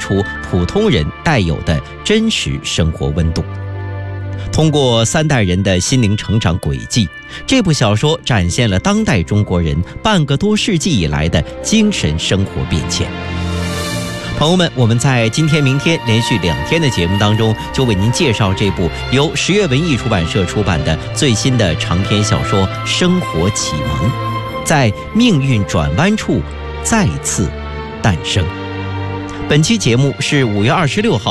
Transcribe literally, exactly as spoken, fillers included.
出普通人带有的真实生活温度。通过三代人的心灵成长轨迹，这部小说展现了当代中国人半个多世纪以来的精神生活变迁。朋友们，我们在今天明天连续两天的节目当中，就为您介绍这部由十月文艺出版社出版的最新的长篇小说《生活启蒙》，在命运转弯处再次诞生。本期节目是五月二十六号